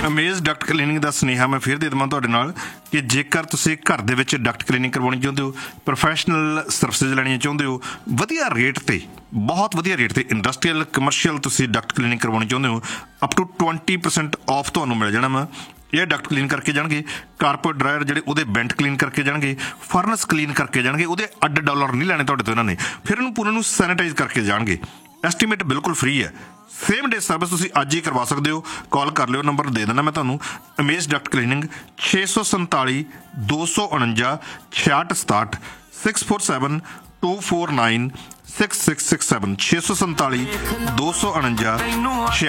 Amaze Duckett cleaning ਦਾ ਸੁਨੇਹਾ ਮੈਂ ਫਿਰ ਦੇ ਦੇਵਾਂ ਤੁਹਾਡੇ ਨਾਲ ਕਿ ਜੇਕਰ ਤੁਸੀਂ ਘਰ ਦੇ ਵਿੱਚ ਡਕਟ ਕਲੀਨਿੰਗ ਕਰਵਾਉਣੀ ਚਾਹੁੰਦੇ ਹੋ, ਪ੍ਰੋਫੈਸ਼ਨਲ ਸਰਵਿਸਿਜ਼ ਲੈਣੀਆਂ ਚਾਹੁੰਦੇ ਹੋ, ਵਧੀਆ ਰੇਟ ਤੇ, ਬਹੁਤ ਵਧੀਆ ਰੇਟ ਤੇ ਇੰਡਸਟਰੀਅਲ ਕਮਰਸ਼ੀਅਲ ਤੁਸੀਂ ਡਕਟ ਕਲੀਨਿੰਗ ਕਰਵਾਉਣੀ ਚਾਹੁੰਦੇ ਹੋ, ਅਪ ਟੂ 20% ਆਫ ਤੁਹਾਨੂੰ ਮਿਲ ਜਾਣਾ ਵਾ। ਇਹ ਡਕਟ ਕਲੀਨ ਕਰਕੇ ਜਾਣਗੇ, ਕਾਰਪੇਟ ਡਰਾਇਰ ਜਿਹੜੇ ਉਹਦੇ ਵੈਂਟ ਕਲੀਨ ਕਰਕੇ ਜਾਣਗੇ, ਫਰਨਸ ਕਲੀਨ ਕਰਕੇ ਜਾਣਗੇ, ਉਹਦੇ ਅੱਡ ਡਾਲਰ ਨਹੀਂ ਲੈਣੇ ਤੁਹਾਡੇ ਤੋਂ ਇਹਨਾਂ ਨੇ। ਫਿਰ ਇਹਨੂੰ ਪੂਰੇ ਨੂੰ ਸੈਨੀਟਾਈਜ਼ ਕਰਕੇ ਜਾਣਗੇ। ਐਸਟੀਮੇਟ ਬਿਲਕੁਲ ਫ੍ਰੀ ਹੈ। ਸੇਮ ਡੇ ਸਰਵਿਸ ਤੁਸੀਂ ਅੱਜ ਹੀ ਕਰਵਾ ਸਕਦੇ ਹੋ। ਕਾਲ ਕਰ ਲਿਓ, ਨੰਬਰ ਦੇ ਦੇਣਾ ਮੈਂ ਤੁਹਾਨੂੰ। Amaze Duckett cleaning 647 249 6667 647 249 6667 647 249